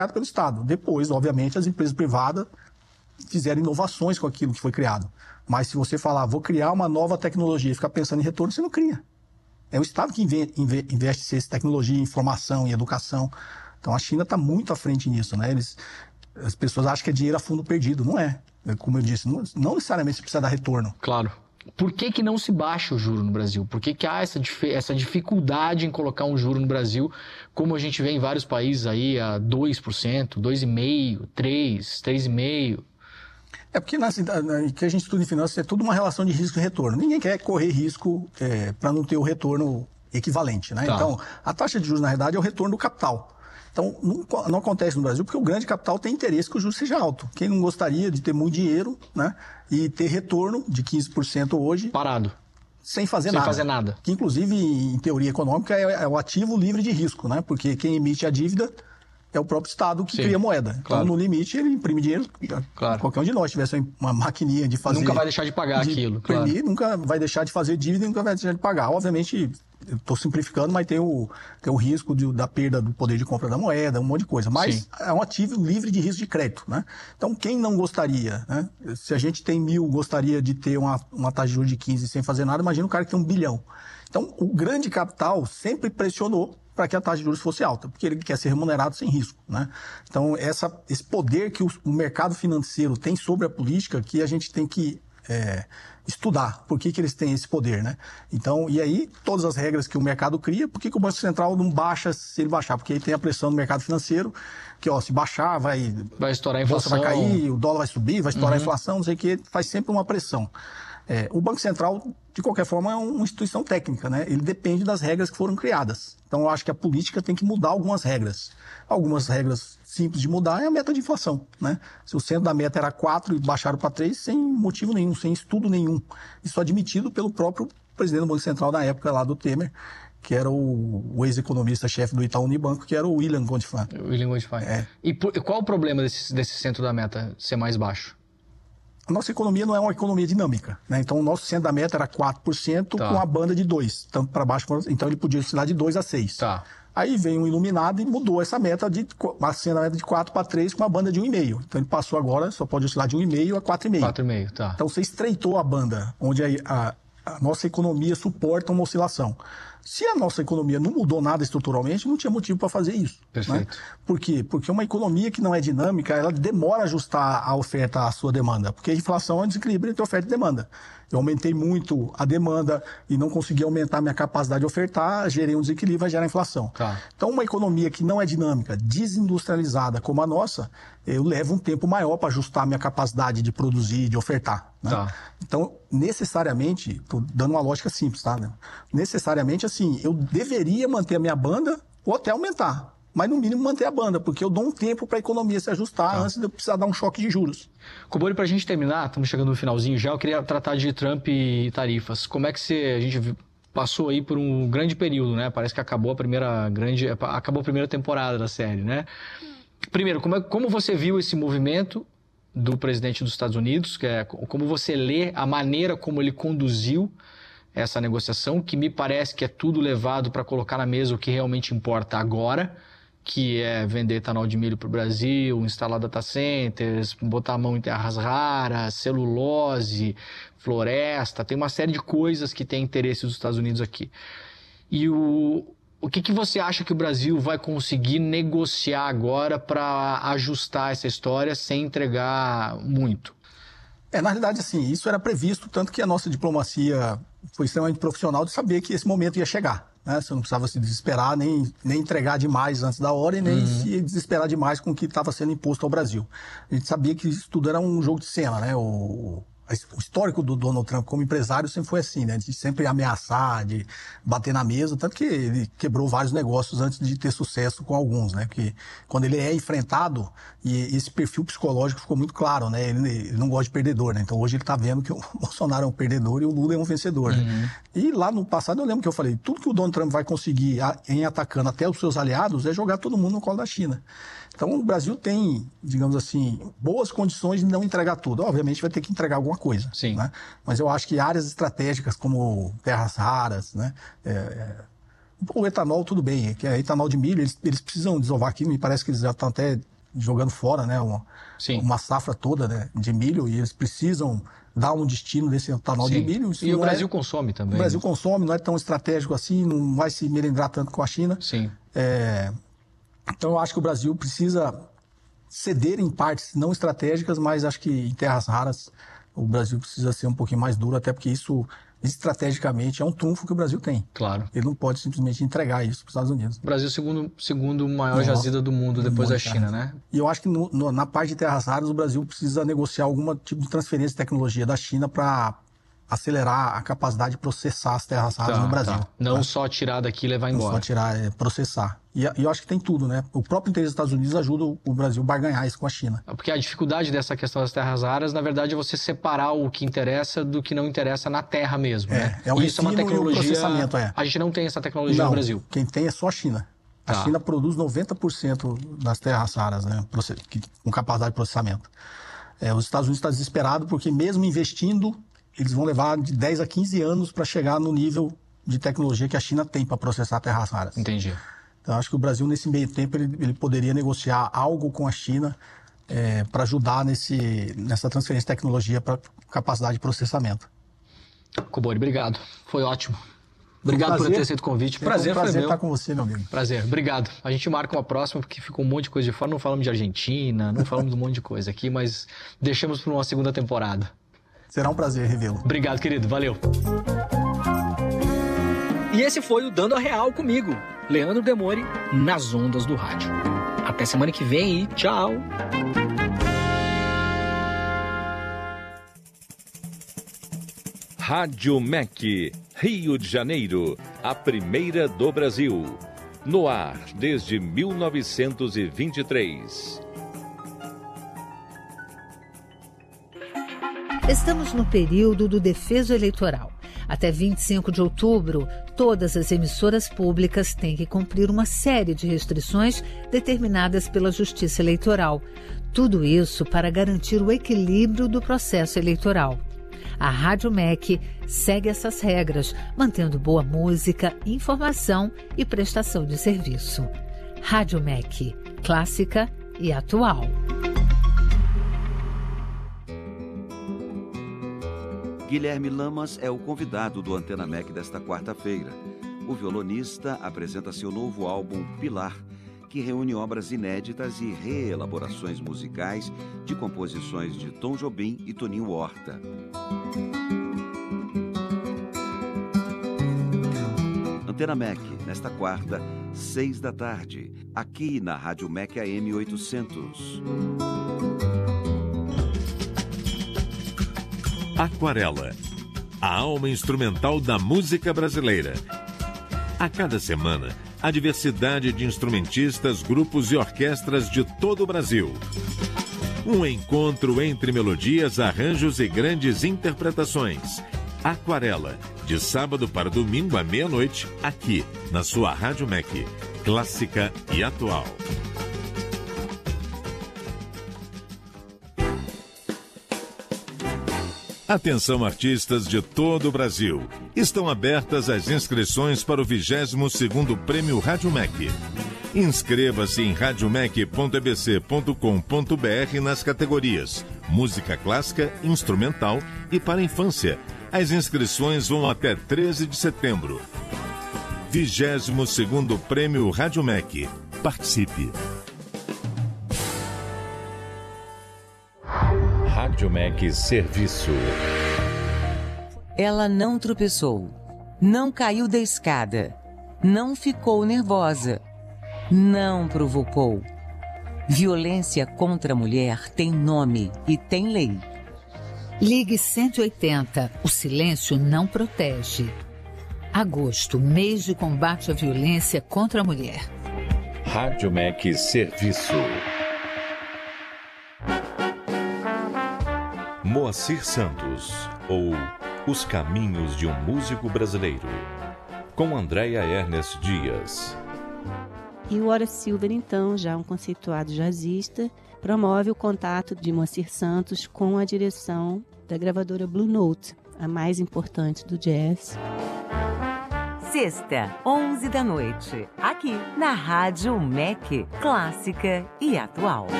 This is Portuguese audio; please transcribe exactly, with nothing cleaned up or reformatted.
pelo Estado. Depois, obviamente, as empresas privadas fizeram inovações com aquilo que foi criado. Mas se você falar, vou criar uma nova tecnologia e ficar pensando em retorno, você não cria. É o Estado que inve inve investe em tecnologia, em informação, em educação. Então, a China está muito à frente nisso, né? Eles, as pessoas acham que é dinheiro a fundo perdido. Não é. Como eu disse, não, não necessariamente você precisa dar retorno. Claro. Por que que não se baixa o juro no Brasil? Por que que há essa, essa dificuldade em colocar um juro no Brasil, como a gente vê em vários países aí, a dois por cento, dois vírgula cinco por cento, três por cento, três vírgula cinco por cento? É porque na, na, que a gente estuda em finanças é tudo uma relação de risco e retorno. Ninguém quer correr risco é, para não ter o retorno equivalente, né? Tá. Então, a taxa de juros, na verdade, é o retorno do capital. Então, não, não acontece no Brasil porque o grande capital tem interesse que o juros seja alto. Quem não gostaria de ter muito dinheiro, né, e ter retorno de quinze por cento hoje... Parado. Sem fazer sem nada. Sem fazer nada. Que, inclusive, em teoria econômica, é, é o ativo livre de risco, né? Porque quem emite a dívida é o próprio Estado que Sim, cria a moeda. Então, claro. no limite, ele imprime dinheiro. Claro. Qualquer um de nós tivesse uma maquininha de fazer... Nunca vai deixar de pagar de aquilo. Imprimir, claro. Nunca vai deixar de fazer dívida e nunca vai deixar de pagar. Obviamente, eu estou simplificando, mas tem o, tem o risco de, da perda do poder de compra da moeda, um monte de coisa. Mas Sim. é um ativo livre de risco de crédito, né? Então, quem não gostaria, né? Se a gente tem mil, gostaria de ter uma, uma taxa de juros de quinze sem fazer nada, imagina um cara que tem um bilhão. Então, o grande capital sempre pressionou para que a taxa de juros fosse alta, porque ele quer ser remunerado sem risco, né? Então, essa, esse poder que o, o mercado financeiro tem sobre a política, que a gente tem que é, estudar. Por que que eles têm esse poder, né? Então, e aí, todas as regras que o mercado cria, por que que o Banco Central não baixa se ele baixar? Porque ele tem a pressão do mercado financeiro, que, ó, se baixar, vai... Vai estourar a inflação. Vai cair, o dólar vai subir, vai estourar uhum. a inflação, não sei o que, faz sempre uma pressão. É, o Banco Central, de qualquer forma, é uma instituição técnica, né? Ele depende das regras que foram criadas. Então, eu acho que a política tem que mudar algumas regras. Algumas regras simples de mudar é a meta de inflação, né? Se o centro da meta era quatro e baixaram para três, sem motivo nenhum, sem estudo nenhum. Isso admitido pelo próprio presidente do Banco Central na época lá do Temer, que era o, o ex-economista-chefe do Itaú Unibanco, que era o William Gontfalon. William Gontfalon. É. E por, qual o problema desse, desse centro da meta ser mais baixo? A nossa economia não é uma economia dinâmica, né? Então, o nosso centro da meta era quatro por cento tá. com a banda de dois, tanto para baixo, então ele podia oscilar de dois a seis. Tá. Aí veio um iluminado e mudou essa meta de a centro da meta de quatro para três com uma banda de um vírgula cinco. Então, ele passou agora, só pode oscilar de um vírgula cinco a quatro vírgula cinco. quatro vírgula cinco, tá. Então, você estreitou a banda, onde a, a, a nossa economia suporta uma oscilação. Se a nossa economia não mudou nada estruturalmente, não tinha motivo para fazer isso. Perfeito. Né? Por quê? Porque uma economia que não é dinâmica, ela demora a ajustar a oferta à sua demanda. Porque a inflação é um desequilíbrio entre oferta e demanda. Eu aumentei muito a demanda e não consegui aumentar a minha capacidade de ofertar, gerei um desequilíbrio, vai gerar inflação. Tá. Então, uma economia que não é dinâmica, desindustrializada como a nossa, eu levo um tempo maior para ajustar a minha capacidade de produzir, de ofertar. Né? Tá. Então, necessariamente, estou dando uma lógica simples, tá? Necessariamente, assim, eu deveria manter a minha banda ou até aumentar. Mas, no mínimo, manter a banda, porque eu dou um tempo para a economia se ajustar tá. antes de eu precisar dar um choque de juros. Cobori, para a gente terminar, estamos chegando no finalzinho já, eu queria tratar de Trump e tarifas. Como é que você, a gente passou aí por um grande período, né? Parece que acabou a primeira grande, acabou a primeira temporada da série, né? Primeiro, como, é, como você viu esse movimento do presidente dos Estados Unidos? Que é, como você lê a maneira como ele conduziu essa negociação, que me parece que é tudo levado para colocar na mesa o que realmente importa agora, que é vender etanol de milho para o Brasil, instalar data centers, botar a mão em terras raras, celulose, floresta, tem uma série de coisas que tem interesse dos Estados Unidos aqui. E o, o que, que você acha que o Brasil vai conseguir negociar agora para ajustar essa história sem entregar muito? É, na realidade, assim, isso era previsto, tanto que a nossa diplomacia foi extremamente profissional de saber que esse momento ia chegar. Né? Você não precisava se desesperar, nem, nem entregar demais antes da hora e nem uhum. se desesperar demais com o que estava sendo imposto ao Brasil. A gente sabia que isso tudo era um jogo de cena, né? O, o histórico do Donald Trump como empresário sempre foi assim, né? De sempre ameaçar, de bater na mesa, tanto que ele quebrou vários negócios antes de ter sucesso com alguns, né? Porque quando ele é enfrentado, e esse perfil psicológico ficou muito claro, né? Ele, ele não gosta de perdedor, né? Então hoje ele tá vendo que o Bolsonaro é um perdedor e o Lula é um vencedor, uhum. né? E lá no passado eu lembro que eu falei, tudo que o Donald Trump vai conseguir em atacando até os seus aliados é jogar todo mundo no colo da China. Então o Brasil tem, digamos assim, boas condições de não entregar tudo. Obviamente vai ter que entregar alguma coisa. Sim. Né? Mas eu acho que áreas estratégicas como terras raras, né? É, O etanol, tudo bem, que é etanol de milho, eles, eles precisam desovar aqui, me parece que eles já estão até jogando fora, né, uma, uma safra toda, né, de milho, e eles precisam dar um destino desse etanol Sim. de milho. Isso e o Brasil é, consome também. O Brasil né? consome, não é tão estratégico assim, não vai se melindrar tanto com a China. Sim. É, então eu acho que o Brasil precisa ceder em partes não estratégicas, mas acho que em terras raras o Brasil precisa ser um pouquinho mais duro, até porque isso estrategicamente é um trunfo que o Brasil tem. Claro. Ele não pode simplesmente entregar isso para os Estados Unidos. O Brasil é o segundo, segundo maior Nossa, jazida do mundo depois da China, né? E eu acho que no, no, na parte de terras raras o Brasil precisa negociar algum tipo de transferência de tecnologia da China para acelerar a capacidade de processar as terras raras tá, no Brasil. Tá. Não tá? só tirar daqui e levar embora. Não só tirar, é processar. E, e eu acho que tem tudo, né? O próprio interesse dos Estados Unidos ajuda o, o Brasil a barganhar isso com a China. Porque a dificuldade dessa questão das terras raras, na verdade, é você separar o que interessa do que não interessa na terra mesmo, é, né? É um isso é uma tecnologia... processamento, é. A gente não tem essa tecnologia não, no Brasil. Quem tem é só a China. A tá. China produz noventa por cento das terras raras, né? Com capacidade de processamento. É, os Estados Unidos estão desesperados porque mesmo investindo, eles vão levar de dez a quinze anos para chegar no nível de tecnologia que a China tem para processar terras raras. Entendi. Então, acho que o Brasil, nesse meio tempo, ele, ele poderia negociar algo com a China é, para ajudar nesse, nessa transferência de tecnologia para capacidade de processamento. Cobori, obrigado. Foi ótimo. Obrigado por ter aceito o convite. Prazer, um prazer foi estar meu. com você, meu amigo. Prazer, obrigado. A gente marca uma próxima, porque ficou um monte de coisa de fora. Não falamos de Argentina, não falamos de um monte de coisa aqui, mas deixamos para uma segunda temporada. Será um prazer revê-lo. Obrigado, querido. Valeu. E esse foi o Dando a Real comigo, Leandro Demore, nas ondas do rádio. Até semana que vem e tchau! Rádio M E C, Rio de Janeiro, a primeira do Brasil. No ar desde mil novecentos e vinte e três. Estamos no período do defeso eleitoral. Até vinte e cinco de outubro, todas as emissoras públicas têm que cumprir uma série de restrições determinadas pela Justiça Eleitoral. Tudo isso para garantir o equilíbrio do processo eleitoral. A Rádio M E C segue essas regras, mantendo boa música, informação e prestação de serviço. Rádio M E C, clássica e atual. Guilherme Lamas é o convidado do Antena M E C desta quarta-feira. O violonista apresenta seu novo álbum Pilar, que reúne obras inéditas e reelaborações musicais de composições de Tom Jobim e Toninho Horta. Antena M E C, nesta quarta, seis da tarde, aqui na Rádio M E C A M oitocentos. Aquarela, a alma instrumental da música brasileira. A cada semana, a diversidade de instrumentistas, grupos e orquestras de todo o Brasil. Um encontro entre melodias, arranjos e grandes interpretações. Aquarela, de sábado para domingo à meia-noite, aqui na sua Rádio M E C, clássica e atual. Atenção, artistas de todo o Brasil. Estão abertas as inscrições para o vigésimo segundo Prêmio Rádio M E C. Inscreva-se em rádio m e c ponto e b c ponto com ponto b r nas categorias Música Clássica, Instrumental e para Infância. As inscrições vão até treze de setembro. vigésimo segundo Prêmio Rádio M E C. Participe. Rádio M E C Serviço. Ela não tropeçou, não caiu da escada, não ficou nervosa, não provocou. Violência contra a mulher tem nome e tem lei. Ligue cento e oitenta. O silêncio não protege. Agosto, mês de combate à violência contra a mulher. Rádio M E C Serviço. Moacir Santos, ou Os Caminhos de um Músico Brasileiro, com Andréia Ernest Dias. E o Horace Silver, então, já um conceituado jazzista, promove o contato de Moacir Santos com a direção da gravadora Blue Note, a mais importante do jazz. Sexta, onze da noite, aqui na Rádio M E C, clássica e atual.